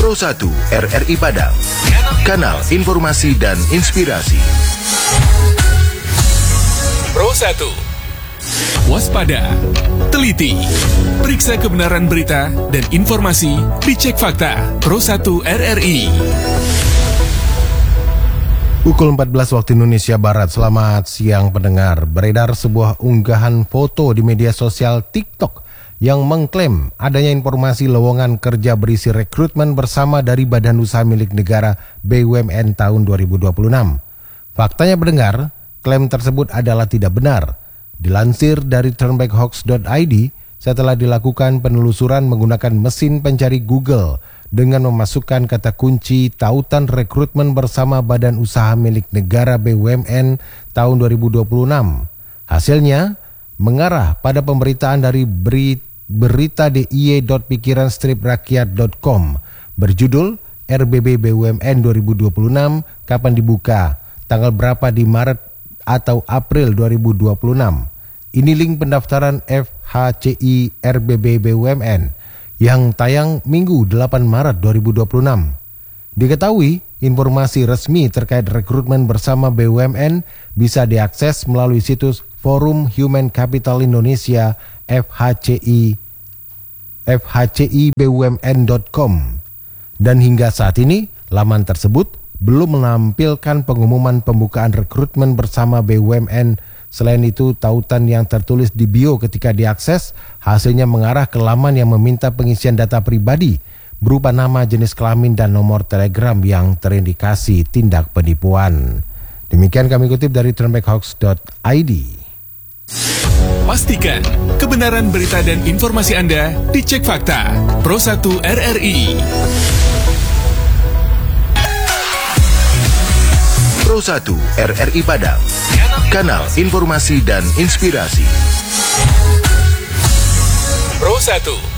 Pro 1 RRI Padang, kanal informasi dan inspirasi. Pro 1. Waspada, teliti, periksa kebenaran berita dan informasi, dicek fakta. Pro 1 RRI. Pukul 14 waktu Indonesia Barat. Selamat siang pendengar. Beredar sebuah unggahan foto di media sosial TikTok yang mengklaim adanya informasi lowongan kerja berisi rekrutmen bersama dari Badan Usaha Milik Negara BUMN tahun 2026. Faktanya pendengar, klaim tersebut adalah tidak benar. Dilansir dari turnbackhoax.id, setelah dilakukan penelusuran menggunakan mesin pencari Google dengan memasukkan kata kunci tautan rekrutmen bersama Badan Usaha Milik Negara BUMN tahun 2026. Hasilnya mengarah pada pemberitaan dari berita diy.pikiranstriprakyat.com berjudul RBB BUMN 2026 kapan dibuka, tanggal berapa di Maret atau April 2026. Ini link pendaftaran FHCI RBB BUMN yang tayang Minggu 8 Maret 2026. Diketahui, informasi resmi terkait rekrutmen bersama BUMN bisa diakses melalui situs Forum Human Capital Indonesia FHCIBUMN.com. Dan hingga saat ini, laman tersebut belum menampilkan pengumuman pembukaan rekrutmen bersama BUMN. Selain itu, tautan yang tertulis di bio ketika diakses hasilnya mengarah ke laman yang meminta pengisian data pribadi berupa nama, jenis kelamin, dan nomor telegram yang terindikasi tindak penipuan. Demikian kami kutip dari turnbackhoax.id. Pastikan kebenaran berita dan informasi Anda dicek fakta. Pro 1 RRI. Pro 1 RRI Padang, kanal informasi dan inspirasi. Pro 1.